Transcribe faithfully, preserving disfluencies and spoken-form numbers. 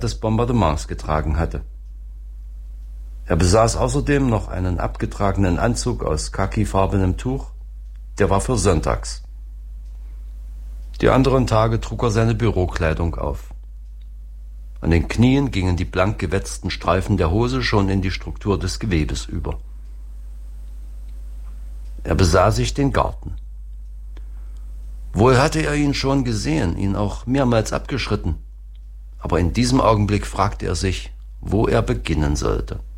des Bombardements getragen hatte. Er besaß außerdem noch einen abgetragenen Anzug aus khakifarbenem Tuch, der war für sonntags. Die anderen Tage trug er seine Bürokleidung auf. An den Knien gingen die blank gewetzten Streifen der Hose schon in die Struktur des Gewebes über. Er besah sich den Garten. Wohl hatte er ihn schon gesehen, ihn auch mehrmals abgeschritten. Aber in diesem Augenblick fragte er sich, wo er beginnen sollte.